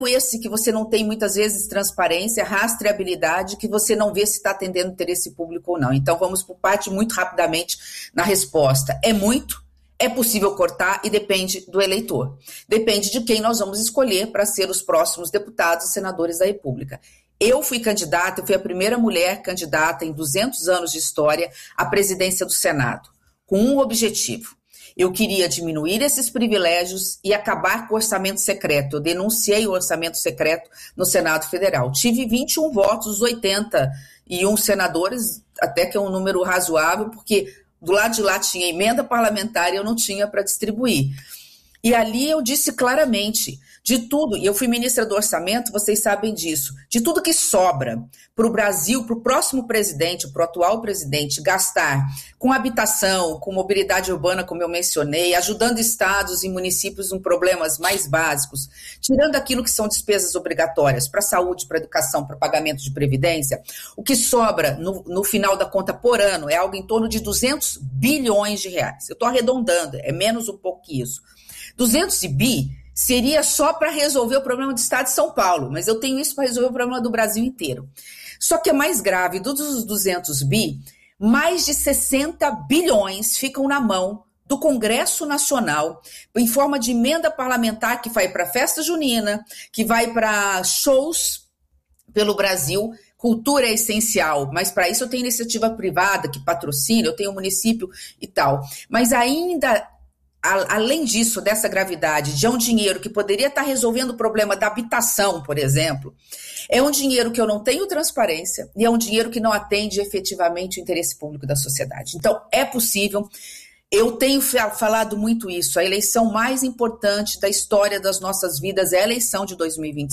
esse que você não tem muitas vezes transparência, rastreabilidade, que você não vê se está atendendo interesse público ou não. Então vamos por parte muito rapidamente na resposta. É muito, é possível cortar e depende do eleitor. Depende de quem nós vamos escolher para ser os próximos deputados e senadores da República. Eu fui candidata, eu fui a primeira mulher candidata em 200 anos de história à presidência do Senado, com um objetivo. Eu queria diminuir esses privilégios e acabar com o orçamento secreto. Eu denunciei o orçamento secreto no Senado Federal. Tive 21 votos, os 81 senadores, até que é um número razoável, porque do lado de lá tinha emenda parlamentar e eu não tinha para distribuir. E ali eu disse claramente, de tudo, e eu fui ministra do Orçamento, vocês sabem disso, de tudo que sobra para o Brasil, para o próximo presidente, para o atual presidente, gastar com habitação, com mobilidade urbana, como eu mencionei, ajudando estados e municípios em problemas mais básicos, tirando aquilo que são despesas obrigatórias para saúde, para educação, para pagamento de previdência, o que sobra no final da conta por ano é algo em torno de 200 bilhões de reais. Eu estou arredondando, é menos um pouco que isso. 200 bi seria só para resolver o problema do estado de São Paulo, mas eu tenho isso para resolver o problema do Brasil inteiro. Só que é mais grave, dos 200 bi, mais de 60 bilhões ficam na mão do Congresso Nacional, em forma de emenda parlamentar que vai para a festa junina, que vai para shows pelo Brasil. Cultura é essencial, mas para isso eu tenho iniciativa privada que patrocina, eu tenho município e tal. Mas ainda, além disso, dessa gravidade, de um dinheiro que poderia estar resolvendo o problema da habitação, por exemplo, é um dinheiro que eu não tenho transparência e é um dinheiro que não atende efetivamente o interesse público da sociedade. Então, é possível. Eu tenho falado muito isso. A eleição mais importante da história das nossas vidas é a eleição de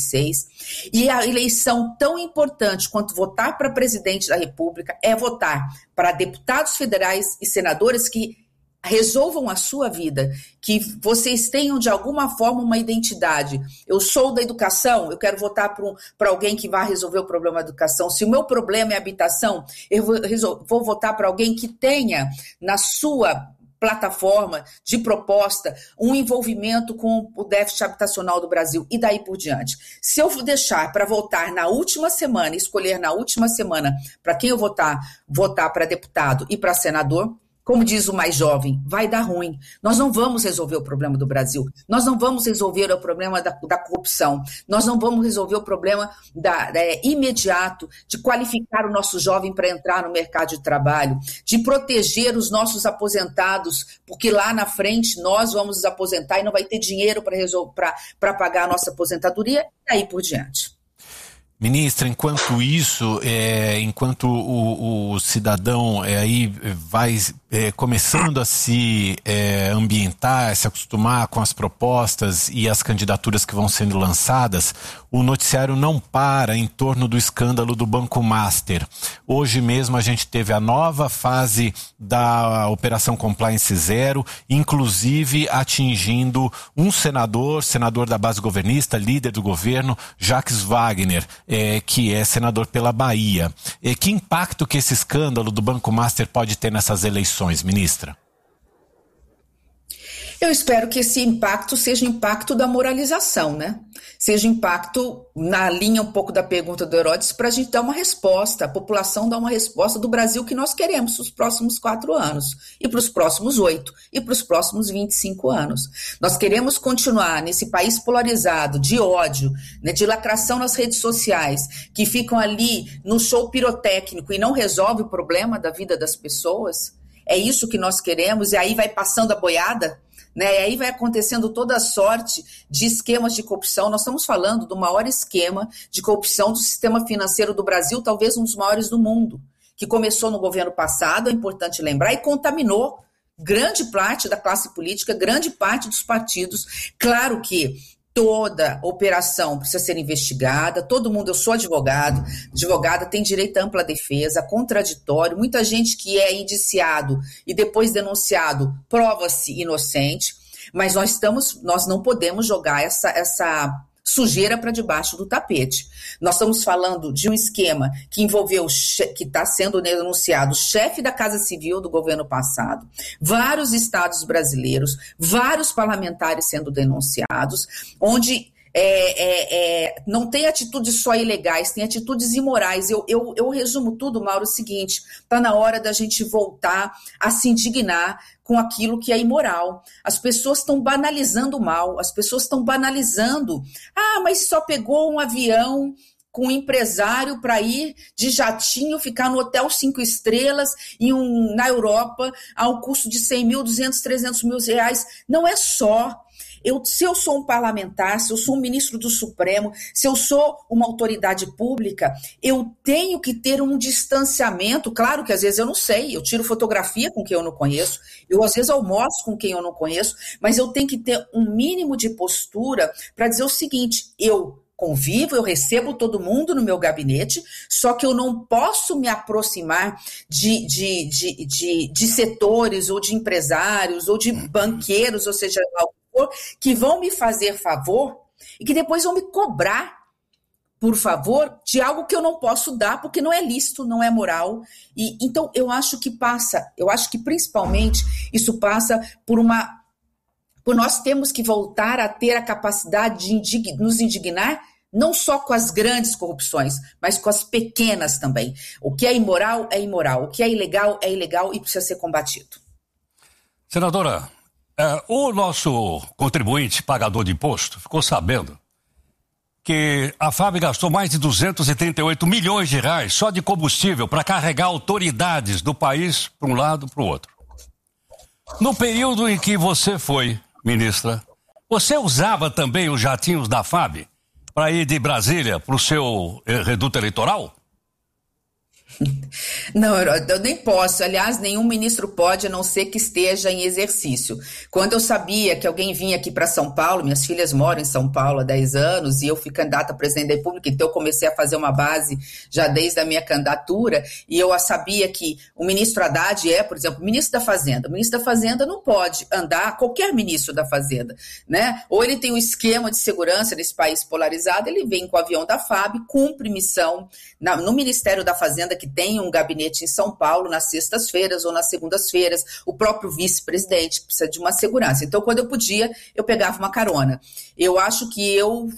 2026. E a eleição tão importante quanto votar para presidente da República é votar para deputados federais e senadores que resolvam a sua vida, que vocês tenham de alguma forma uma identidade. Eu sou da educação, eu quero votar para alguém que vai resolver o problema da educação. Se o meu problema é habitação, eu vou votar para alguém que tenha na sua plataforma de proposta um envolvimento com o déficit habitacional do Brasil e daí por diante. Se eu deixar para votar na última semana, escolher na última semana para quem eu votar para deputado e para senador, como diz o mais jovem, vai dar ruim. Nós não vamos resolver o problema do Brasil. Nós não vamos resolver o problema da corrupção. Nós não vamos resolver o problema imediato de qualificar o nosso jovem para entrar no mercado de trabalho, de proteger os nossos aposentados, porque lá na frente nós vamos nos aposentar e não vai ter dinheiro para pagar a nossa aposentadoria e aí por diante. Ministra, enquanto isso, enquanto o cidadão aí vai começando a se ambientar, se acostumar com as propostas e as candidaturas que vão sendo lançadas, o noticiário não para em torno do escândalo do Banco Master. Hoje mesmo a gente teve a nova fase da Operação Compliance Zero, inclusive atingindo um senador da base governista, líder do governo, Jacques Wagner, que é senador pela Bahia. Que impacto que esse escândalo do Banco Master pode ter nessas eleições, ministra? Eu espero que esse impacto seja impacto da moralização, né? Seja impacto na linha um pouco da pergunta do Herodes para a gente dar uma resposta, a população dar uma resposta do Brasil que nós queremos para os próximos 4 anos, e para os próximos 8, e para os próximos 25 anos. Nós queremos continuar nesse país polarizado, de ódio, né, de lacração nas redes sociais, que ficam ali no show pirotécnico e não resolve o problema da vida das pessoas? É isso que nós queremos, e aí vai passando a boiada? Né? E aí vai acontecendo toda a sorte de esquemas de corrupção. Nós estamos falando do maior esquema de corrupção do sistema financeiro do Brasil, talvez um dos maiores do mundo, que começou no governo passado, é importante lembrar, e contaminou grande parte da classe política, grande parte dos partidos. Claro que toda operação precisa ser investigada, todo mundo, eu sou advogada, tem direito à ampla defesa, contraditório, muita gente que é indiciado e depois denunciado prova-se inocente, mas nós não podemos jogar essa sujeira para debaixo do tapete. Nós estamos falando de um esquema que envolveu, que está sendo denunciado, o chefe da Casa Civil do governo passado, vários estados brasileiros, vários parlamentares sendo denunciados, onde não tem atitudes só ilegais, tem atitudes imorais. Eu resumo tudo, Mauro, o seguinte: está na hora da gente voltar a se indignar com aquilo que é imoral. As pessoas estão banalizando o mal, as pessoas estão banalizando. Mas só pegou um avião com um empresário para ir de jatinho, ficar no hotel 5 estrelas na Europa, ao custo de 100 mil, 200, 300 mil reais. Não é só. Se eu sou um parlamentar, se eu sou um ministro do Supremo, se eu sou uma autoridade pública, eu tenho que ter um distanciamento. Claro que às vezes eu não sei, eu tiro fotografia com quem eu não conheço, eu às vezes almoço com quem eu não conheço, mas eu tenho que ter um mínimo de postura para dizer o seguinte: eu convivo, eu recebo todo mundo no meu gabinete, só que eu não posso me aproximar de setores ou de empresários ou de banqueiros, ou seja, que vão me fazer favor e que depois vão me cobrar, por favor, de algo que eu não posso dar, porque não é lícito, não é moral. Então, eu acho que principalmente isso passa por nós temos que voltar a ter a capacidade de nos indignar, não só com as grandes corrupções, mas com as pequenas também. O que é imoral, o que é ilegal e precisa ser combatido. Senadora, o nosso contribuinte pagador de imposto ficou sabendo que a FAB gastou mais de 238 milhões de reais só de combustível para carregar autoridades do país para um lado e para o outro. No período em que você foi ministra, você usava também os jatinhos da FAB para ir de Brasília para o seu reduto eleitoral? Não, eu nem posso. Aliás, nenhum ministro pode, a não ser que esteja em exercício. Quando eu sabia que alguém vinha aqui para São Paulo, minhas filhas moram em São Paulo há 10 anos, e eu fui candidata a presidente da República, então eu comecei a fazer uma base já desde a minha candidatura, e eu sabia que o ministro Haddad por exemplo, ministro da Fazenda. O ministro da Fazenda não pode andar, qualquer ministro da Fazenda, né? Ou ele tem um esquema de segurança nesse país polarizado, ele vem com o avião da FAB, cumpre missão no Ministério da Fazenda, que tem um gabinete em São Paulo nas sextas-feiras ou nas segundas-feiras, o próprio vice-presidente precisa de uma segurança. Então, quando eu podia, eu pegava uma carona. Eu acho que eu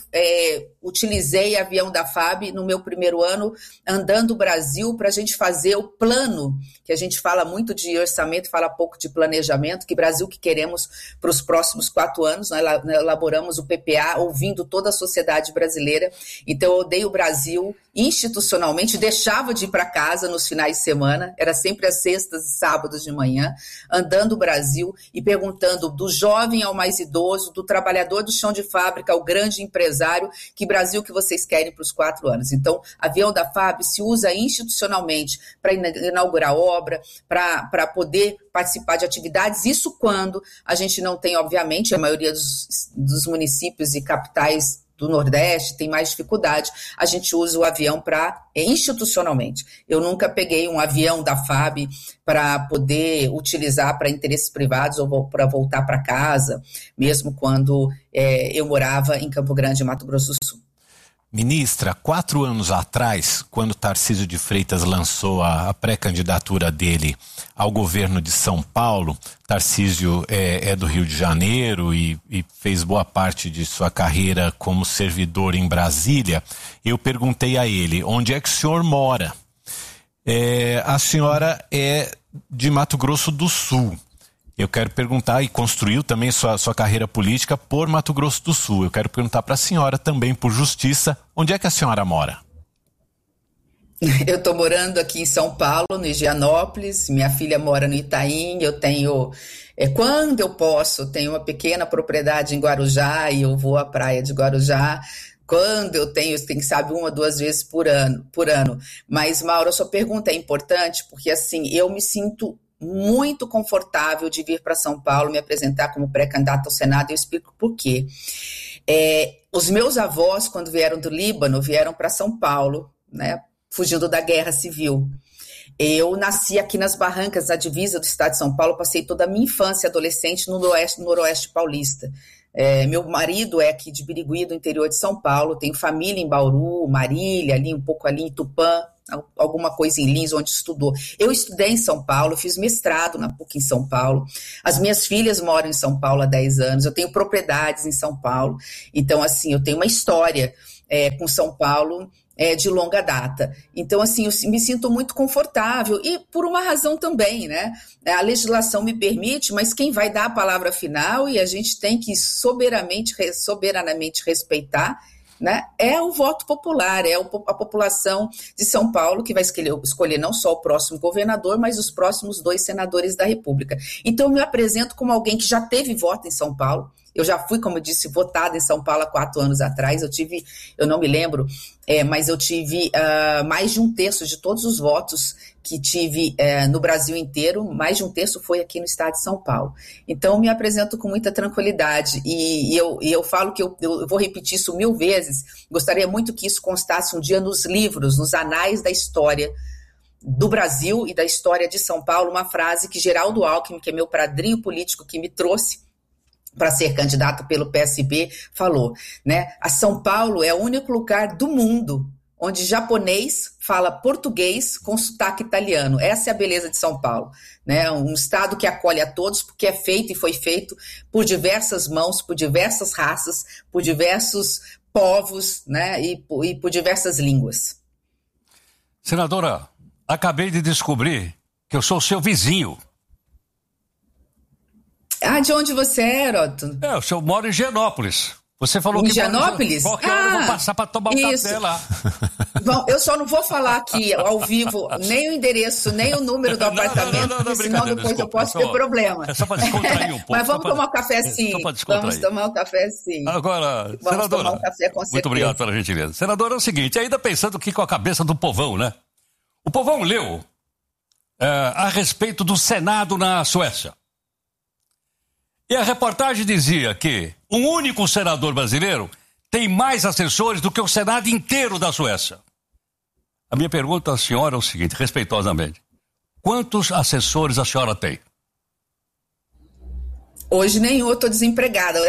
utilizei avião da FAB no meu primeiro ano, andando o Brasil, para a gente fazer o plano, que a gente fala muito de orçamento, fala pouco de planejamento, que Brasil que queremos para os próximos 4 anos. Nós elaboramos o PPA, ouvindo toda a sociedade brasileira. Então, eu dei o Brasil institucionalmente, deixava de ir para casa nos finais de semana, era sempre às sextas e sábados de manhã, andando o Brasil e perguntando do jovem ao mais idoso, do trabalhador do chão de fábrica ao grande empresário, que Brasil que vocês querem para os 4 anos. Então, avião da FAB se usa institucionalmente para inaugurar obra, para poder participar de atividades, isso quando a gente não tem, obviamente, a maioria dos municípios e capitais do Nordeste tem mais dificuldade, a gente usa o avião institucionalmente. Eu nunca peguei um avião da FAB para poder utilizar para interesses privados ou para voltar para casa, mesmo quando eu morava em Campo Grande, Mato Grosso do Sul. Ministra, 4 anos atrás, quando Tarcísio de Freitas lançou a pré-candidatura dele ao governo de São Paulo, Tarcísio é do Rio de Janeiro e fez boa parte de sua carreira como servidor em Brasília, eu perguntei a ele, onde é que o senhor mora? A senhora é de Mato Grosso do Sul. Eu quero perguntar, e construiu também sua carreira política por Mato Grosso do Sul. Eu quero perguntar para a senhora também, por justiça, onde é que a senhora mora? Eu estou morando aqui em São Paulo, no Higienópolis. Minha filha mora no Itaim. Eu tenho, quando eu posso, tenho uma pequena propriedade em Guarujá e eu vou à praia de Guarujá. Quando eu tenho, quem sabe, 1 ou 2 vezes por ano. Mas, Mauro, a sua pergunta é importante porque, assim, eu me sinto muito confortável de vir para São Paulo, me apresentar como pré-candidata ao Senado, e eu explico por quê. Os meus avós, quando vieram do Líbano, vieram para São Paulo, né, fugindo da guerra civil. Eu nasci aqui nas Barrancas, na divisa do estado de São Paulo, passei toda a minha infância e adolescente no noroeste paulista. Meu marido é aqui de Birigui, do interior de São Paulo, tenho família em Bauru, Marília, ali um pouco ali em Tupã, alguma coisa em Lins, onde estudou. Eu estudei em São Paulo, fiz mestrado na PUC em São Paulo. As minhas filhas moram em São Paulo há 10 anos, eu tenho propriedades em São Paulo. Então, assim, eu tenho uma história com São Paulo de longa data. Então, assim, eu me sinto muito confortável e por uma razão também, né? A legislação me permite, mas quem vai dar a palavra final e a gente tem que soberanamente respeitar, né, é o voto popular, é a população de São Paulo que vai escolher não só o próximo governador, mas os próximos 2 senadores da República. Então, eu me apresento como alguém que já teve voto em São Paulo. Eu já fui, como eu disse, votada em São Paulo há 4 anos atrás. Eu não me lembro, mas eu tive mais de 1/3 de todos os votos que tive no Brasil inteiro, mais de 1/3 foi aqui no estado de São Paulo. Então, eu me apresento com muita tranquilidade e eu falo que eu vou repetir isso 1000 vezes. Gostaria muito que isso constasse um dia nos livros, nos anais da história do Brasil e da história de São Paulo, uma frase que Geraldo Alckmin, que é meu padrinho político que me trouxe para ser candidato pelo PSB, falou, né? A São Paulo é o único lugar do mundo onde japonês fala português com sotaque italiano. Essa é a beleza de São Paulo, né? Um estado que acolhe a todos, porque é feito e foi feito por diversas mãos, por diversas raças, por diversos povos, né? E por diversas línguas. Senadora, acabei de descobrir que eu sou seu vizinho. De onde você é, Heródoto? Eu moro em Higienópolis. Você falou que Higienópolis? Qualquer hora eu vou passar para tomar um café lá. Bom, eu só não vou falar aqui, ao vivo, nem o endereço, nem o número do apartamento, porque senão depois eu posso ter problema. É só para descontrair um pouco. Mas vamos tomar um café sim. Vamos tomar um café sim. Agora, senadora, tomar um café, com certeza. Muito obrigado pela gentileza. Senadora, é o seguinte, ainda pensando aqui com a cabeça do povão, né? O povão leu a respeito do Senado na Suécia. E a reportagem dizia que um único senador brasileiro tem mais assessores do que o Senado inteiro da Suécia. A minha pergunta à senhora é o seguinte, respeitosamente. Quantos assessores a senhora tem? Hoje nenhum, eu estou desempregada.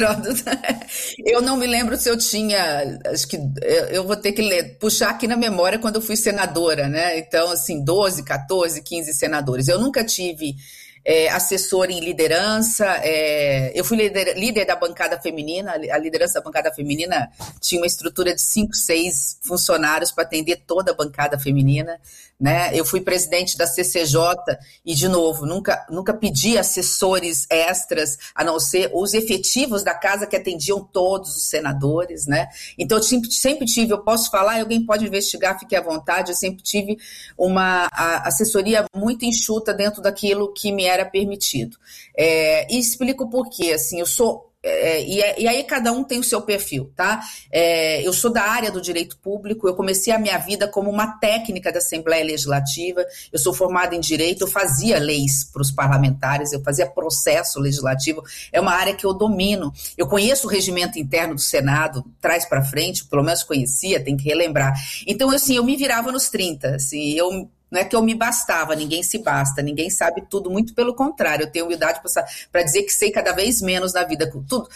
Eu não me lembro se eu tinha, acho que eu vou ter que puxar aqui na memória quando eu fui senadora, né? Então, assim, 12, 14, 15 senadores. Eu nunca tive assessor em liderança, eu fui líder da bancada feminina, a liderança da bancada feminina tinha uma estrutura de 5, 6 funcionários para atender toda a bancada feminina, né? Eu fui presidente da CCJ e, de novo, nunca pedi assessores extras, a não ser os efetivos da casa que atendiam todos os senadores, né? Então, eu sempre tive, eu posso falar, alguém pode investigar, fique à vontade, eu sempre tive uma assessoria muito enxuta dentro daquilo que me era permitido. E explico por quê, assim, eu sou... E aí cada um tem o seu perfil, tá? Eu sou da área do direito público, eu comecei a minha vida como uma técnica da Assembleia Legislativa, eu sou formada em direito, eu fazia leis para os parlamentares, eu fazia processo legislativo, é uma área que eu domino, eu conheço o regimento interno do Senado, trás para frente, pelo menos conhecia, tem que relembrar. Então, assim, eu me virava nos 30, assim, não é que eu me bastava, ninguém se basta, ninguém sabe tudo, muito pelo contrário, eu tenho humildade para dizer que sei cada vez menos na vida,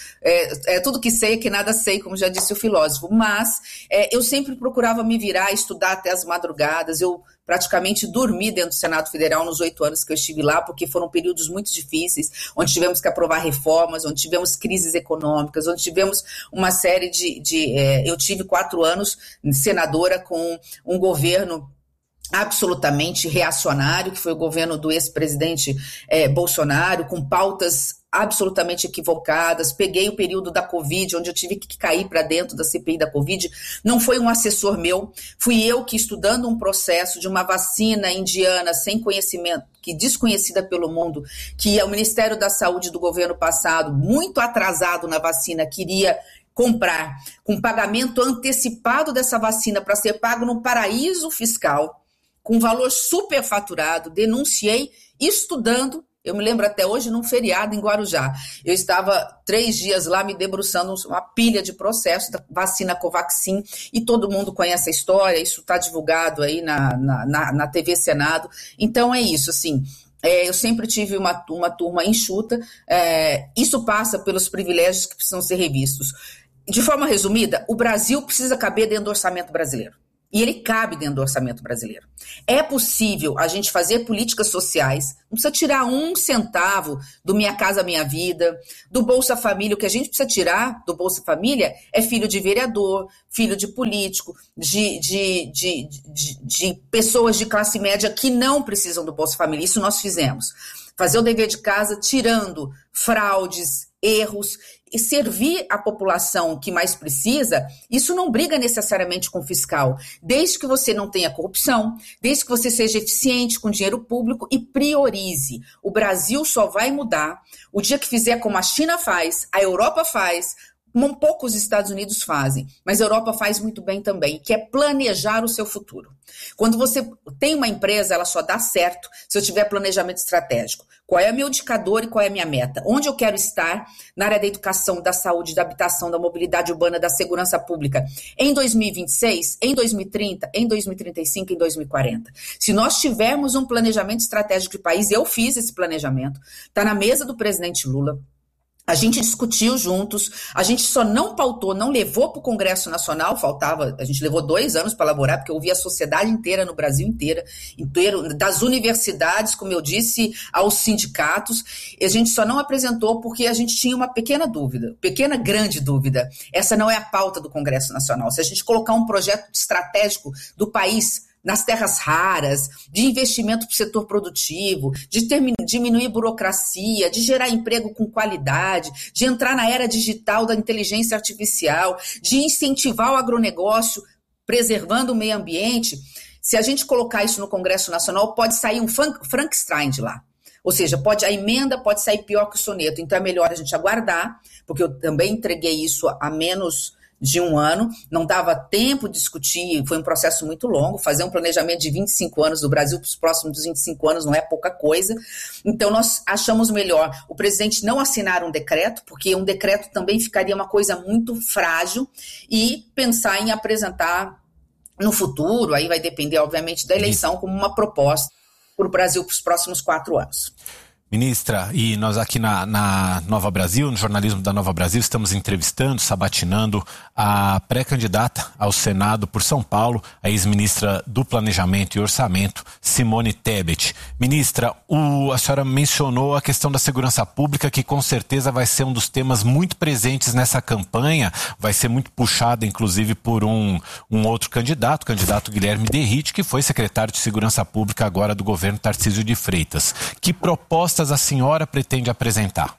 tudo que sei é que nada sei, como já disse o filósofo, mas eu sempre procurava me virar, estudar até as madrugadas, eu praticamente dormi dentro do Senado Federal nos 8 anos que eu estive lá, porque foram períodos muito difíceis, onde tivemos que aprovar reformas, onde tivemos crises econômicas, onde tivemos uma série eu tive 4 anos senadora com um governo absolutamente reacionário, que foi o governo do ex-presidente Bolsonaro, com pautas absolutamente equivocadas. Peguei o período da Covid, onde eu tive que cair para dentro da CPI da Covid. Não foi um assessor meu, fui eu que, estudando um processo de uma vacina indiana sem conhecimento, que desconhecida pelo mundo, que o Ministério da Saúde do governo passado, muito atrasado na vacina, queria comprar com pagamento antecipado dessa vacina para ser pago no paraíso fiscal, com valor superfaturado, denunciei, estudando, eu me lembro até hoje, num feriado em Guarujá. Eu estava 3 dias lá me debruçando uma pilha de processos da vacina Covaxin, e todo mundo conhece a história, isso está divulgado aí na TV Senado. Então é isso, assim, eu sempre tive uma turma enxuta, isso passa pelos privilégios que precisam ser revistos. De forma resumida, o Brasil precisa caber dentro do orçamento brasileiro. E ele cabe dentro do orçamento brasileiro. É possível a gente fazer políticas sociais, não precisa tirar 1 centavo do Minha Casa Minha Vida, do Bolsa Família. O que a gente precisa tirar do Bolsa Família é filho de vereador, filho de político, de pessoas de classe média que não precisam do Bolsa Família. Isso nós fizemos. Fazer o dever de casa tirando fraudes, erros, e servir a população que mais precisa. Isso não briga necessariamente com o fiscal, desde que você não tenha corrupção, desde que você seja eficiente com dinheiro público e priorize. O Brasil só vai mudar o dia que fizer como a China faz, a Europa faz, poucos Estados Unidos fazem, mas a Europa faz muito bem também, que é planejar o seu futuro. Quando você tem uma empresa, ela só dá certo se eu tiver planejamento estratégico. Qual é o meu indicador e qual é a minha meta? Onde eu quero estar na área da educação, da saúde, da habitação, da mobilidade urbana, da segurança pública em 2026, em 2030, em 2035, em 2040. Se nós tivermos um planejamento estratégico de país, eu fiz esse planejamento, está na mesa do presidente Lula. A gente discutiu juntos, a gente só não pautou, não levou para o Congresso Nacional, a gente levou 2 anos para elaborar, porque eu ouvi a sociedade inteira, no Brasil inteiro, das universidades, como eu disse, aos sindicatos. A gente só não apresentou porque a gente tinha uma grande dúvida. Essa não é a pauta do Congresso Nacional. Se a gente colocar um projeto estratégico do país nas terras raras, de investimento para o setor produtivo, de diminuir burocracia, de gerar emprego com qualidade, de entrar na era digital da inteligência artificial, de incentivar o agronegócio, preservando o meio ambiente. Se a gente colocar isso no Congresso Nacional, pode sair um Frankenstein de lá. Ou seja, a emenda pode sair pior que o soneto. Então é melhor a gente aguardar, porque eu também entreguei isso há menos de 1 ano, não dava tempo de discutir, foi um processo muito longo, fazer um planejamento de 25 anos do Brasil para os próximos 25 anos não é pouca coisa, então nós achamos melhor o presidente não assinar um decreto, porque um decreto também ficaria uma coisa muito frágil, e pensar em apresentar no futuro, aí vai depender obviamente da eleição, como uma proposta para o Brasil para os próximos 4 anos. Ministra, e nós aqui na Nova Brasil, no jornalismo da Nova Brasil, estamos entrevistando, sabatinando a pré-candidata ao Senado por São Paulo, a ex-ministra do Planejamento e Orçamento, Simone Tebet. Ministra, a senhora mencionou a questão da segurança pública, que com certeza vai ser um dos temas muito presentes nessa campanha, vai ser muito puxada inclusive por um outro candidato, o candidato Guilherme Derrite, que foi secretário de Segurança Pública agora do governo Tarcísio de Freitas. Que proposta a senhora pretende apresentar?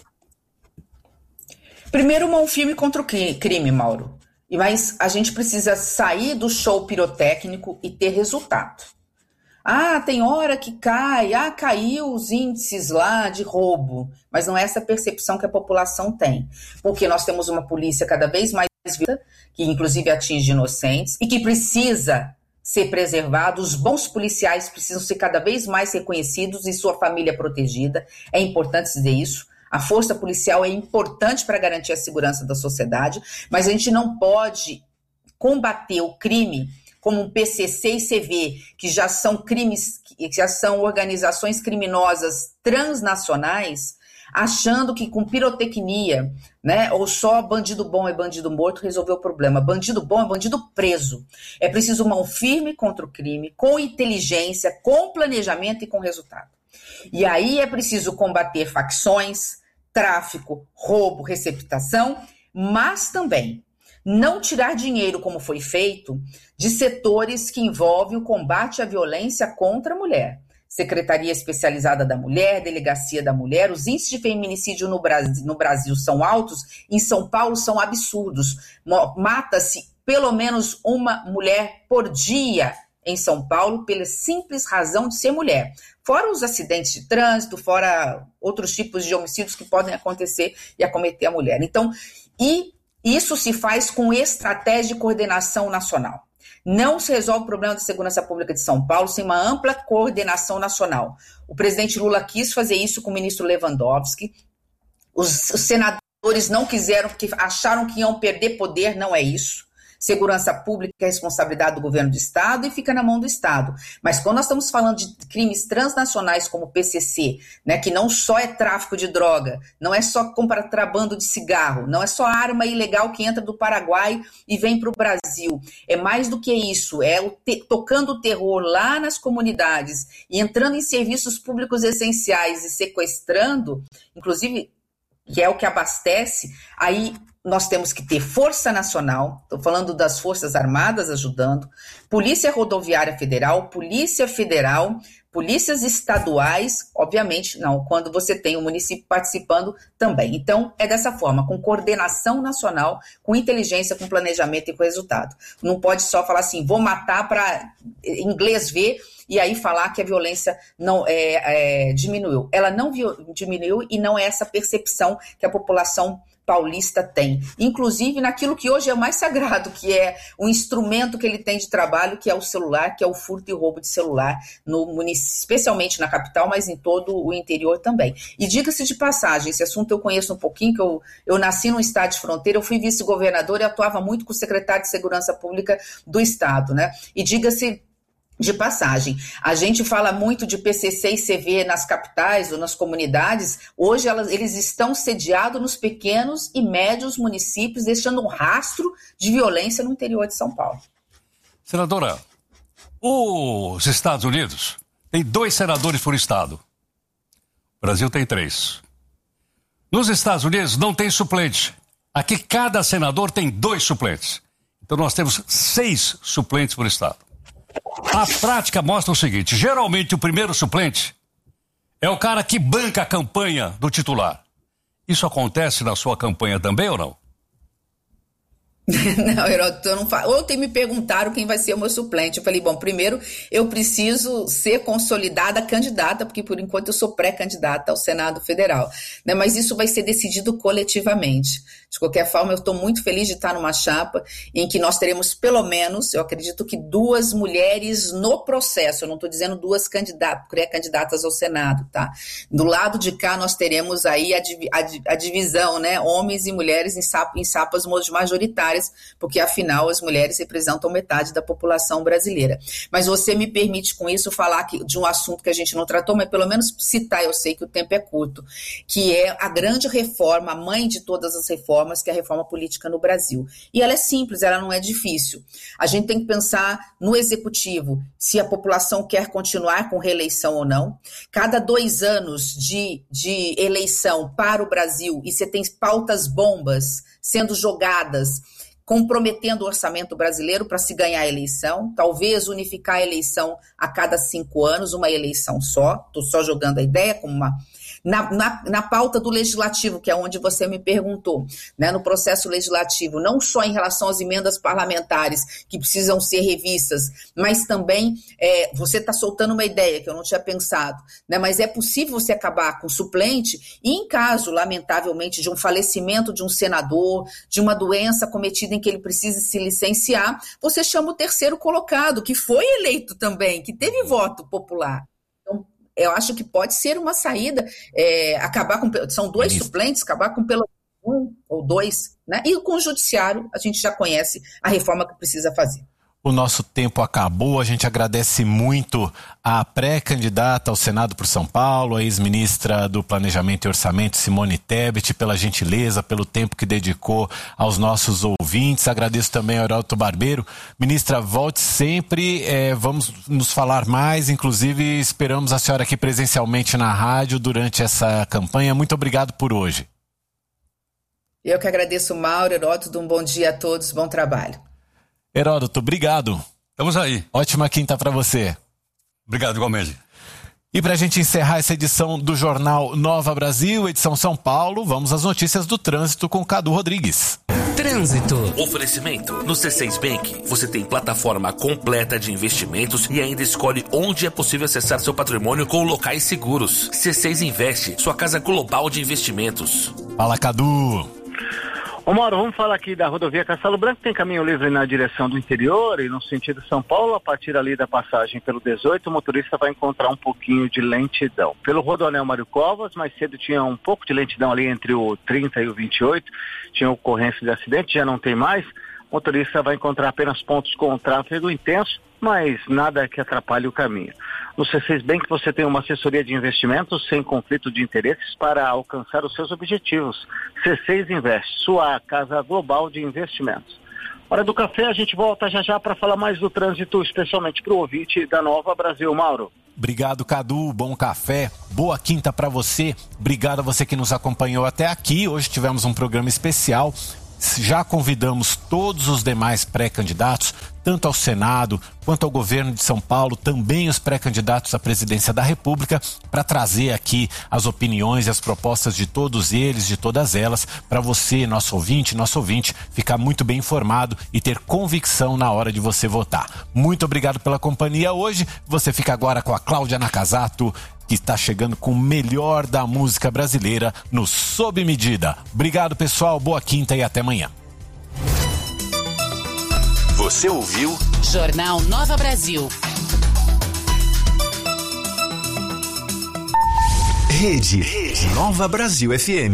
Primeiro, mão firme contra o crime, Mauro. Mas a gente precisa sair do show pirotécnico e ter resultado. Tem hora que caiu os índices lá de roubo. Mas não é essa percepção que a população tem. Porque nós temos uma polícia cada vez mais violenta, que inclusive atinge inocentes, e que precisa ser preservado, os bons policiais precisam ser cada vez mais reconhecidos e sua família protegida. É importante dizer isso. A força policial é importante para garantir a segurança da sociedade, mas a gente não pode combater o crime como um PCC e CV, que já são crimes, que já são organizações criminosas transnacionais, achando que com pirotecnia, né, ou só bandido bom é bandido morto, resolveu o problema. Bandido bom é bandido preso. É preciso mão firme contra o crime, com inteligência, com planejamento e com resultado. E aí é preciso combater facções, tráfico, roubo, receptação, mas também não tirar dinheiro, como foi feito, de setores que envolvem o combate à violência contra a mulher. Secretaria Especializada da Mulher, Delegacia da Mulher. Os índices de feminicídio no Brasil são altos, em São Paulo são absurdos. Mata-se pelo menos uma mulher por dia em São Paulo, pela simples razão de ser mulher. Fora os acidentes de trânsito, fora outros tipos de homicídios que podem acontecer e acometer a mulher. Então, e isso se faz com estratégia e coordenação nacional. Não se resolve o problema da segurança pública de São Paulo sem uma ampla coordenação nacional. O presidente Lula quis fazer isso com o ministro Lewandowski. Os senadores não quiseram, porque acharam que iam perder poder, não é isso. Segurança pública é responsabilidade do governo do Estado e fica na mão do Estado. Mas quando nós estamos falando de crimes transnacionais como o PCC, né, que não só é tráfico de droga, não é só contrabando de cigarro, não é só arma ilegal que entra do Paraguai e vem para o Brasil. É mais do que isso, é tocando o terror lá nas comunidades e entrando em serviços públicos essenciais e sequestrando, inclusive, que é o que abastece, aí nós temos que ter Força Nacional, estou falando das Forças Armadas ajudando, Polícia Rodoviária Federal, Polícia Federal, polícias estaduais, obviamente, não, quando você tem o município participando também. Então, é dessa forma, com coordenação nacional, com inteligência, com planejamento e com resultado. Não pode só falar assim, vou matar para inglês ver e aí falar que a violência não diminuiu. Ela não diminuiu e não é essa percepção que a população paulista tem, inclusive naquilo que hoje é mais sagrado, que é o instrumento que ele tem de trabalho, que é o celular, que é o furto e roubo de celular, no município, especialmente na capital, mas em todo o interior também. E diga-se de passagem, esse assunto eu conheço um pouquinho, que eu nasci num estado de fronteira, eu fui vice-governadora e atuava muito com o secretário de Segurança Pública do Estado, né? E diga-se de passagem, a gente fala muito de PCC e CV nas capitais ou nas comunidades, hoje eles estão sediados nos pequenos e médios municípios, deixando um rastro de violência no interior de São Paulo. Senadora, os Estados Unidos têm 2 senadores por estado. O Brasil tem 3. Nos Estados Unidos não tem suplente. Aqui cada senador tem 2 suplentes. Então nós temos 6 suplentes por estado. A prática mostra o seguinte, geralmente o primeiro suplente é o cara que banca a campanha do titular. Isso acontece na sua campanha também ou não? Não, Heródoto, eu não falo. Ontem me perguntaram quem vai ser o meu suplente. Eu falei, bom, primeiro eu preciso ser consolidada candidata, porque por enquanto eu sou pré-candidata ao Senado Federal, né? Mas isso vai ser decidido coletivamente. De qualquer forma, eu estou muito feliz de estar numa chapa em que nós teremos pelo menos, eu acredito que 2 mulheres no processo. Eu não estou dizendo 2 pré-candidatas ao Senado, tá? Do lado de cá nós teremos aí a divisão, né? Homens e mulheres em chapas majoritárias, porque afinal as mulheres representam metade da população brasileira. Mas você me permite com isso falar de um assunto que a gente não tratou, mas pelo menos citar, eu sei que o tempo é curto, que é a grande reforma, a mãe de todas as reformas, que é a reforma política no Brasil. E ela é simples, ela não é difícil. A gente tem que pensar no executivo, se a população quer continuar com reeleição ou não. Cada 2 anos de eleição para o Brasil, e você tem pautas bombas sendo jogadas, comprometendo o orçamento brasileiro para se ganhar a eleição, talvez unificar a eleição a cada 5 anos, uma eleição só, estou só jogando a ideia como uma... Na pauta do legislativo, que é onde você me perguntou, né, no processo legislativo, não só em relação às emendas parlamentares que precisam ser revistas, mas também você está soltando uma ideia que eu não tinha pensado, né, mas é possível você acabar com suplente e em caso, lamentavelmente, de um falecimento de um senador, de uma doença cometida em que ele precise se licenciar, você chama o terceiro colocado, que foi eleito também, que teve voto popular. Eu acho que pode ser uma saída, acabar com... São 2 suplentes, acabar com pelo 1 ou 2, né? E com o judiciário, a gente já conhece a reforma que precisa fazer. O nosso tempo acabou, a gente agradece muito a pré-candidata ao Senado por São Paulo, a ex-ministra do Planejamento e Orçamento, Simone Tebet, pela gentileza, pelo tempo que dedicou aos nossos ouvintes. Agradeço também ao Heródoto Barbeiro. Ministra, volte sempre, vamos nos falar mais, inclusive esperamos a senhora aqui presencialmente na rádio durante essa campanha. Muito obrigado por hoje. Eu que agradeço, Mauro, Heródoto, um bom dia a todos, bom trabalho. Heródoto, obrigado. Estamos aí. Ótima quinta para você. Obrigado, igualmente. E para a gente encerrar essa edição do Jornal Nova Brasil, edição São Paulo, vamos às notícias do trânsito com Cadu Rodrigues. Trânsito. Oferecimento. No C6 Bank, você tem plataforma completa de investimentos e ainda escolhe onde é possível acessar seu patrimônio com locais seguros. C6 Investe, sua casa global de investimentos. Fala, Cadu. Ô Mauro, vamos falar aqui da rodovia Castelo Branco, tem caminho livre na direção do interior e no sentido São Paulo, a partir ali da passagem pelo 18, o motorista vai encontrar um pouquinho de lentidão. Pelo Rodoanel Mário Covas, mais cedo tinha um pouco de lentidão ali entre o 30 e o 28, tinha ocorrência de acidente, já não tem mais. o motorista vai encontrar apenas pontos com tráfego intenso, mas nada que atrapalhe o caminho. No C6 Bank você tem uma assessoria de investimentos sem conflito de interesses para alcançar os seus objetivos. C6 Invest, sua casa global de investimentos. Hora do café, a gente volta já para falar mais do trânsito, especialmente para o ouvinte da Nova Brasil. Mauro. Obrigado, Cadu. Bom café. Boa quinta para você. Obrigado a você que nos acompanhou até aqui. Hoje tivemos um programa especial. Já convidamos todos os demais pré-candidatos, tanto ao Senado quanto ao governo de São Paulo, também os pré-candidatos à presidência da República, para trazer aqui as opiniões e as propostas de todos eles, de todas elas, para você, nosso ouvinte, ficar muito bem informado e ter convicção na hora de você votar. Muito obrigado pela companhia hoje. Você fica agora com a Cláudia Nakazato, que está chegando com o melhor da música brasileira no Sob Medida. Obrigado, pessoal. Boa quinta e até amanhã. Você ouviu Jornal Nova Brasil. Rede Nova Brasil FM.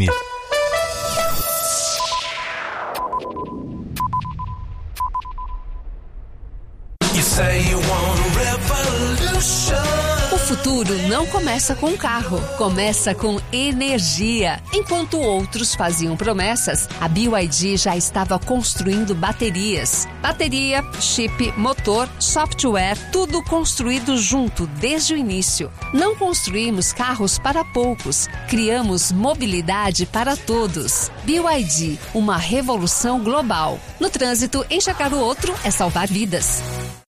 You say you want a revolution. O futuro não começa com carro, começa com energia. Enquanto outros faziam promessas, a BYD já estava construindo baterias. Bateria, chip, motor, software, tudo construído junto desde o início. Não construímos carros para poucos, criamos mobilidade para todos. BYD, uma revolução global. No trânsito, enxergar o outro é salvar vidas.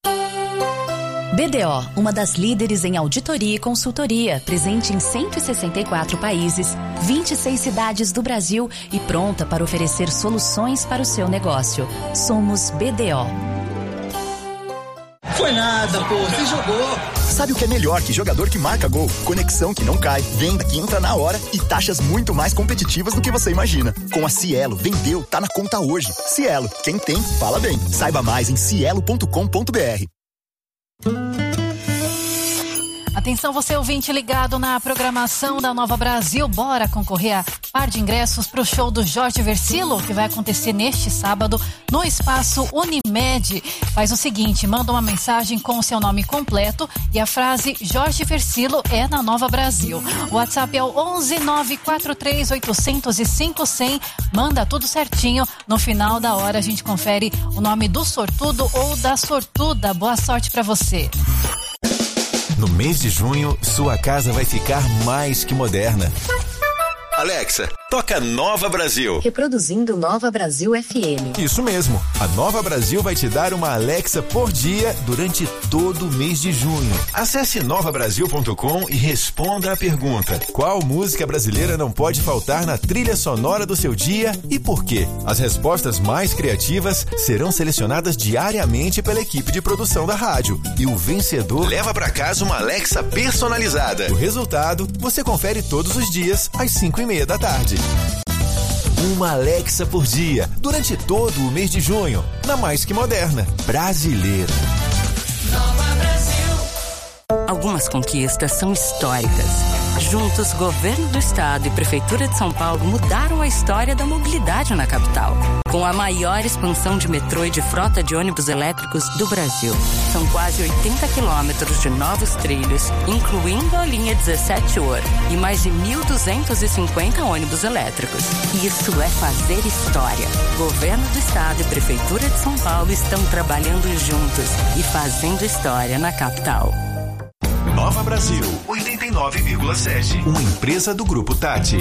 BDO, uma das líderes em auditoria e consultoria, presente em 164 países, 26 cidades do Brasil e pronta para oferecer soluções para o seu negócio. Somos BDO. Foi nada, pô, você jogou. Sabe o que é melhor que jogador que marca gol? Conexão que não cai, venda que entra na hora e taxas muito mais competitivas do que você imagina. Com a Cielo, vendeu, tá na conta hoje. Cielo, quem tem, fala bem. Saiba mais em cielo.com.br. Atenção, você ouvinte ligado na programação da Nova Brasil. Bora concorrer a par de ingressos para o show do Jorge Versilo, que vai acontecer neste sábado no Espaço Unimed. Faz o seguinte, manda uma mensagem com o seu nome completo e a frase Jorge Versilo é na Nova Brasil. O WhatsApp é o 11-943-805-100. Manda tudo certinho. No final da hora a gente confere o nome do sortudo ou da sortuda. Boa sorte para você. No mês de junho, sua casa vai ficar mais que moderna. Alexa, toca Nova Brasil. Reproduzindo Nova Brasil FM. Isso mesmo. A Nova Brasil vai te dar uma Alexa por dia durante todo o mês de junho. Acesse novabrasil.com e responda a pergunta: qual música brasileira não pode faltar na trilha sonora do seu dia e por quê? As respostas mais criativas serão selecionadas diariamente pela equipe de produção da rádio. E o vencedor leva para casa uma Alexa personalizada. O resultado você confere todos os dias às 5:30 da tarde. Uma Alexa por dia, durante todo o mês de junho, na mais que moderna, brasileira. Nova Brasil. Algumas conquistas são históricas. Juntos, Governo do Estado e Prefeitura de São Paulo mudaram a história da mobilidade na capital. Com a maior expansão de metrô e de frota de ônibus elétricos do Brasil. São quase 80 quilômetros de novos trilhos, incluindo a linha 17 Ouro, e mais de 1.250 ônibus elétricos. Isso é fazer história. Governo do Estado e Prefeitura de São Paulo estão trabalhando juntos e fazendo história na capital. Nova Brasil, 89,7. Uma empresa do Grupo Tati.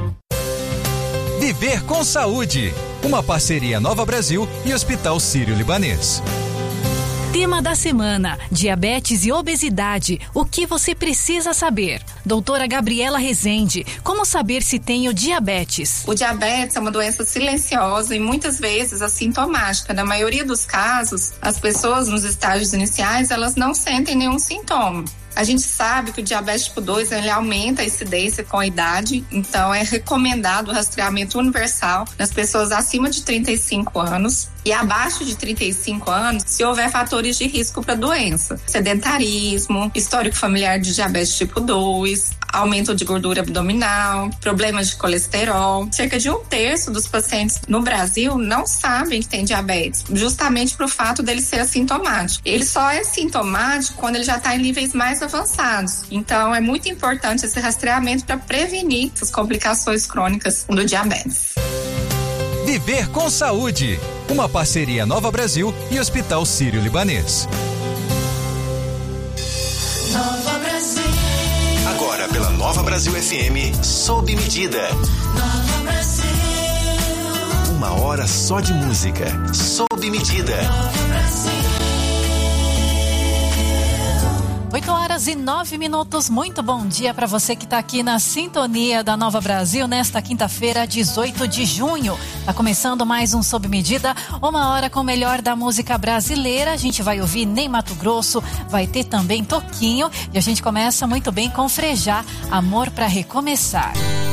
Viver com Saúde. Uma parceria Nova Brasil e Hospital Sírio-Libanês. Tema da semana: diabetes e obesidade. O que você precisa saber? Doutora Gabriela Rezende, como saber se tenho diabetes? O diabetes é uma doença silenciosa e muitas vezes assintomática. Na maioria dos casos, as pessoas nos estágios iniciais, elas não sentem nenhum sintoma. A gente sabe que o diabetes tipo 2, ele aumenta a incidência com a idade, então é recomendado o rastreamento universal nas pessoas acima de 35 anos e abaixo de 35 anos, se houver fatores de risco para a doença. Sedentarismo, histórico familiar de diabetes tipo 2, aumento de gordura abdominal, problemas de colesterol. Cerca de 1/3 dos pacientes no Brasil não sabem que tem diabetes, justamente por fato dele ser assintomático. Ele só é sintomático quando ele já está em níveis mais avançados. Então, é muito importante esse rastreamento para prevenir essas complicações crônicas do diabetes. Viver com Saúde, uma parceria Nova Brasil e Hospital Sírio-Libanês. Nova Brasil. Agora pela Nova Brasil FM, sob medida. Nova Brasil. 1 hora só de música, sob medida. Nova Brasil. 8h09. Muito bom dia para você que está aqui na sintonia da Nova Brasil nesta quinta-feira, 18 de junho. Tá começando mais um Sob Medida, 1 hora com o melhor da música brasileira. A gente vai ouvir Ney Matogrosso, vai ter também Toquinho e a gente começa muito bem com Frejá, Amor pra Recomeçar.